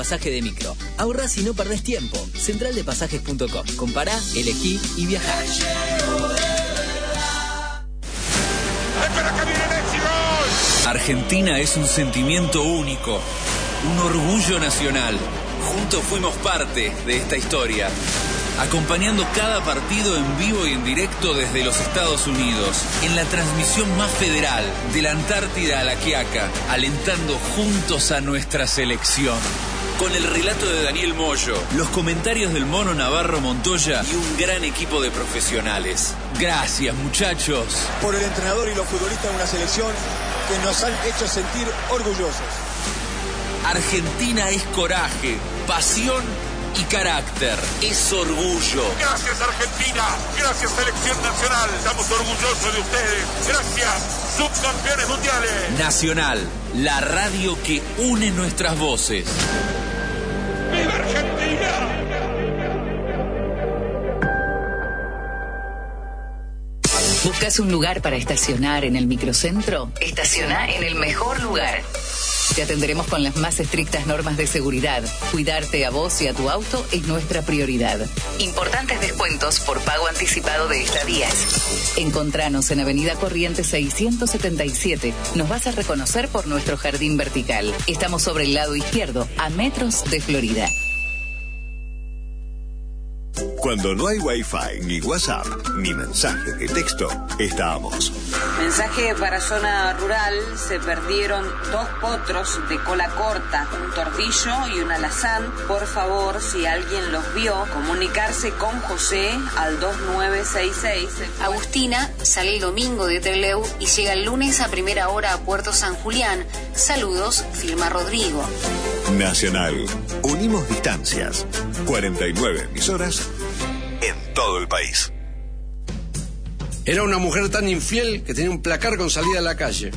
Pasaje de micro. Ahorrás y no perdés tiempo. Centraldepasajes.com. Compará, elegí y viajá. Argentina es un sentimiento único, un orgullo nacional. Juntos fuimos parte de esta historia, acompañando cada partido en vivo y en directo desde los Estados Unidos, en la transmisión más federal, de la Antártida a la Quiaca, alentando juntos a nuestra selección. Con el relato de Daniel Moyo, los comentarios del Mono Navarro Montoya y un gran equipo de profesionales. Gracias, muchachos. Por el entrenador y los futbolistas de una selección que nos han hecho sentir orgullosos. Argentina es coraje, pasión y carácter. Es orgullo. Gracias, Argentina. Gracias, Selección Nacional. Estamos orgullosos de ustedes. Gracias, subcampeones mundiales. Nacional, la radio que une nuestras voces. ¡Viva Argentina! ¿Buscas un lugar para estacionar en el microcentro? Estaciona en el mejor lugar. Te atenderemos con las más estrictas normas de seguridad. Cuidarte a vos y a tu auto es nuestra prioridad. Importantes descuentos por pago anticipado de estadías. Encontranos en Avenida Corrientes 677. Nos vas a reconocer por nuestro jardín vertical. Estamos sobre el lado izquierdo, a metros de Florida. Cuando no hay Wi-Fi, ni WhatsApp, ni mensaje de texto, estamos. Mensaje para zona rural: se perdieron 2 potros de cola corta, un tordillo y un alazán. Por favor, si alguien los vio, comunicarse con José al 2966. Agustina sale el domingo de Trelew y llega el lunes a primera hora a Puerto San Julián. Saludos, firma Rodrigo. Nacional. Unimos distancias. 49 emisoras en todo el país. Era una mujer tan infiel que tenía un placar con salida a la calle.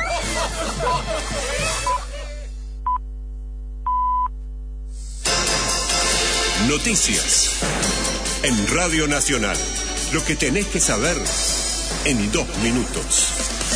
Noticias en Radio Nacional. Lo que tenés que saber en 2 minutos.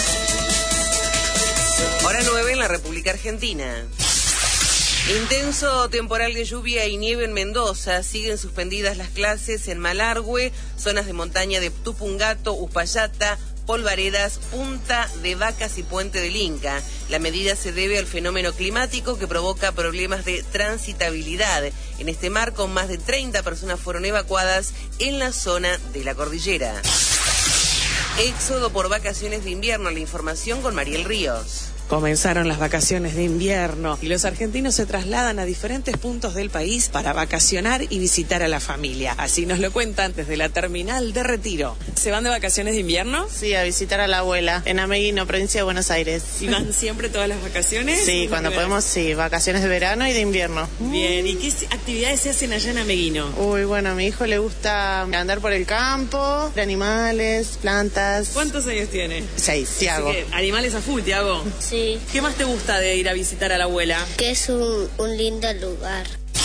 Hora 9 en la República Argentina. Intenso temporal de lluvia y nieve en Mendoza. Siguen suspendidas las clases en Malargüe, zonas de montaña de Tupungato, Uspallata, Polvaredas, Punta de Vacas y Puente del Inca. La medida se debe al fenómeno climático que provoca problemas de transitabilidad. En este marco, más de 30 personas fueron evacuadas en la zona de la cordillera. Éxodo por vacaciones de invierno. La información con Mariel Ríos. Comenzaron las vacaciones de invierno y los argentinos se trasladan a diferentes puntos del país para vacacionar y visitar a la familia. Así nos lo cuentan desde la terminal de Retiro. ¿Se van de vacaciones de invierno? Sí, a visitar a la abuela en Ameguino, provincia de Buenos Aires. ¿Y van siempre todas las vacaciones? Sí, cuando podemos, sí, vacaciones de verano y de invierno. Bien, ¿y qué actividades se hacen allá en Ameguino? Uy, bueno, a mi hijo le gusta andar por el campo, de animales, plantas. ¿Cuántos años tiene? 6, Tiago. ¿Animales a full, Tiago? Sí. ¿Qué más te gusta de ir a visitar a la abuela? Que es un lindo lugar.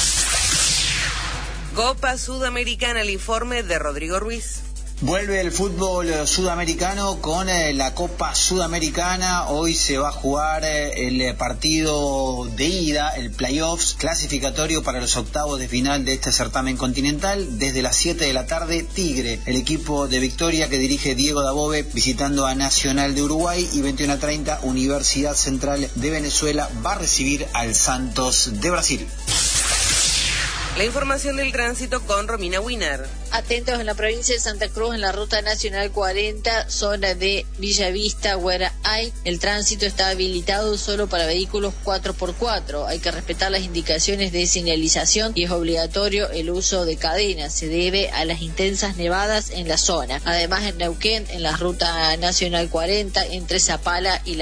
Copa Sudamericana, el informe de Rodrigo Ruiz. Vuelve el fútbol sudamericano con la Copa Sudamericana. Hoy se va a jugar el partido de ida, el playoffs clasificatorio para los octavos de final de este certamen continental. Desde las 7 de la tarde, Tigre, el equipo de Victoria que dirige Diego Dabove, visitando a Nacional de Uruguay, y 21:30, Universidad Central de Venezuela va a recibir al Santos de Brasil. La información del tránsito con Romina Wiener. Atentos en la provincia de Santa Cruz, en la ruta nacional 40, zona de Villavista, Guaraay. El tránsito está habilitado solo para vehículos 4x4. Hay que respetar las indicaciones de señalización y es obligatorio el uso de cadenas. Se debe a las intensas nevadas en la zona. Además, en Neuquén, en la ruta nacional 40, entre Zapala y la